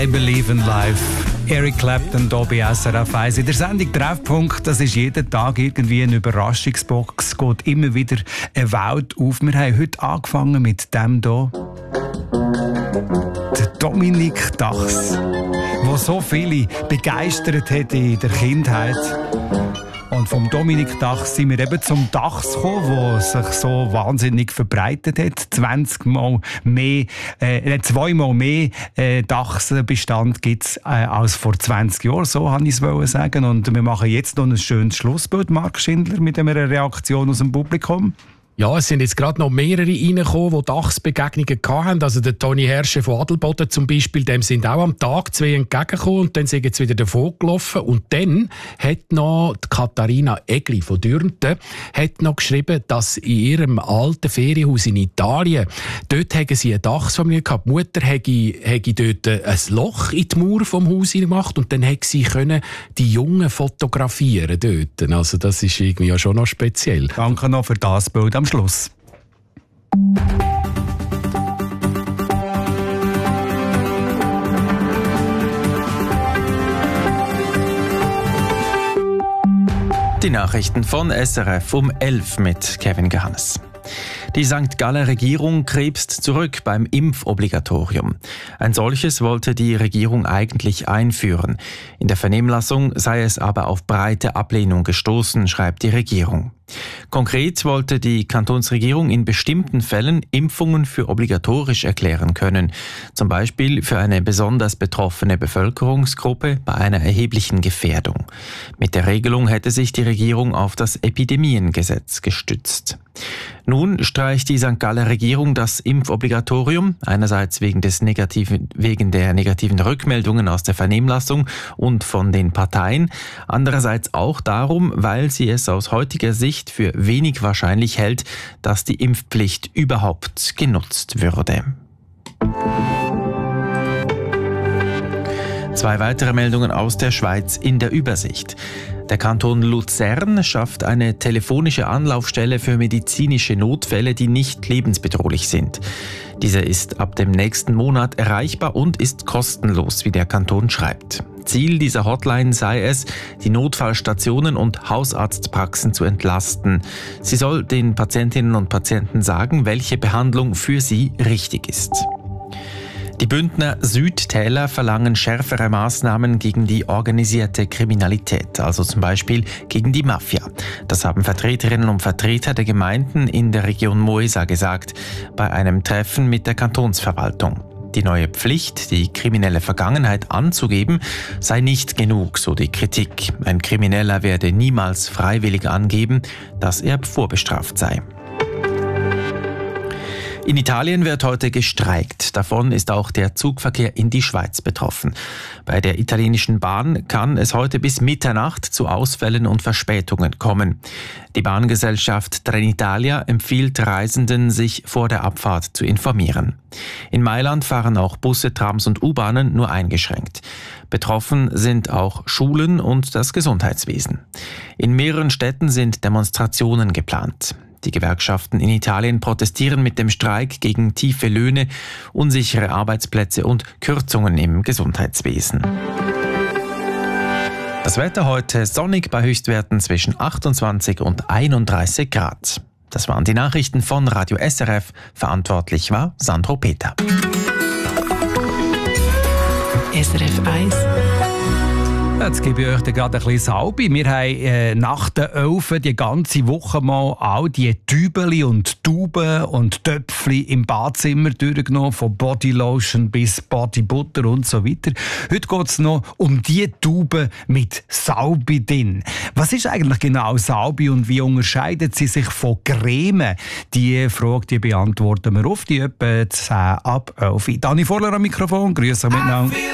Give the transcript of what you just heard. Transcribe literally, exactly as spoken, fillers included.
I Believe in Life. Eric Clapton hier bei S R F eins. In der Sendung Treffpunkt, das ist jeden Tag irgendwie eine Überraschungsbox, geht immer wieder eine Welt auf. Wir haben heute angefangen mit dem hier. Der Dominik Dachs, der so viele begeistert hat in der Kindheit. Und vom Dominik Dachs sind wir eben zum Dachs gekommen, der sich so wahnsinnig verbreitet hat. zwanzig Mal mehr, äh, zweimal mehr äh, Dachsbestand gibt es äh, als vor zwanzig Jahren, so wollte ich es sagen. Und wir machen jetzt noch ein schönes Schlussbild, Marc Schindler, mit einer Reaktion aus dem Publikum. Ja, es sind jetzt gerade noch mehrere reingekommen, die Dachsbegegnungen hatten. Also der Toni Herrscher von Adelboden zum Beispiel, dem sind auch am Tag zwei entgegengekommen und dann sind sie wieder davon gelaufen. Und dann hat noch die Katharina Egli von Dürnten hat noch geschrieben, dass in ihrem alten Ferienhaus in Italien, dort haben sie eine Dachsfamilie gehabt. Die Mutter hätte, hätte dort ein Loch in die Mauer vom Haus gemacht und dann hätte sie können die Jungen fotografieren dort. Also das ist irgendwie ja schon noch speziell. Danke noch für das Bild am Schluss. Die Nachrichten von S R F um elf mit Kevin Gehannes. Die Sankt Galler Regierung krebst zurück beim Impfobligatorium. Ein solches wollte die Regierung eigentlich einführen. In der Vernehmlassung sei es aber auf breite Ablehnung gestoßen, schreibt die Regierung. Konkret wollte die Kantonsregierung in bestimmten Fällen Impfungen für obligatorisch erklären können. Zum Beispiel für eine besonders betroffene Bevölkerungsgruppe bei einer erheblichen Gefährdung. Mit der Regelung hätte sich die Regierung auf das Epidemiengesetz gestützt. Nun streicht die Sankt Galler Regierung das Impfobligatorium, einerseits wegen, des negativen, wegen der negativen Rückmeldungen aus der Vernehmlassung und von den Parteien, andererseits auch darum, weil sie es aus heutiger Sicht für wenig wahrscheinlich hält, dass die Impfpflicht überhaupt genutzt würde. Zwei weitere Meldungen aus der Schweiz in der Übersicht. Der Kanton Luzern schafft eine telefonische Anlaufstelle für medizinische Notfälle, die nicht lebensbedrohlich sind. Diese ist ab dem nächsten Monat erreichbar und ist kostenlos, wie der Kanton schreibt. Ziel dieser Hotline sei es, die Notfallstationen und Hausarztpraxen zu entlasten. Sie soll den Patientinnen und Patienten sagen, welche Behandlung für sie richtig ist. Die Bündner Südtäler verlangen schärfere Maßnahmen gegen die organisierte Kriminalität, also zum Beispiel gegen die Mafia. Das haben Vertreterinnen und Vertreter der Gemeinden in der Region Moesa gesagt, bei einem Treffen mit der Kantonsverwaltung. Die neue Pflicht, die kriminelle Vergangenheit anzugeben, sei nicht genug, so die Kritik. Ein Krimineller werde niemals freiwillig angeben, dass er vorbestraft sei. In Italien wird heute gestreikt. Davon ist auch der Zugverkehr in die Schweiz betroffen. Bei der italienischen Bahn kann es heute bis Mitternacht zu Ausfällen und Verspätungen kommen. Die Bahngesellschaft Trenitalia empfiehlt Reisenden, sich vor der Abfahrt zu informieren. In Mailand fahren auch Busse, Trams und U-Bahnen nur eingeschränkt. Betroffen sind auch Schulen und das Gesundheitswesen. In mehreren Städten sind Demonstrationen geplant. Die Gewerkschaften in Italien protestieren mit dem Streik gegen tiefe Löhne, unsichere Arbeitsplätze und Kürzungen im Gesundheitswesen. Das Wetter heute sonnig bei Höchstwerten zwischen achtundzwanzig und einunddreißig Grad. Das waren die Nachrichten von Radio S R F. Verantwortlich war Sandro Peter. S R F eins. Jetzt gebe ich euch gerade ein bisschen Salbe. Wir haben äh, nach den Öfen die ganze Woche mal all die Tübeli und Tuben und Töpfli im Badzimmer durchgenommen, von Bodylotion bis Bodybutter und so weiter. Heute geht es noch um die Tuben mit Salbe drin. Was ist eigentlich genau Salbe und wie unterscheidet sie sich von Creme? Die Frage die beantworten wir auf die etwa zehn ab elf. Dani Vorler am Mikrofon, grüße miteinander.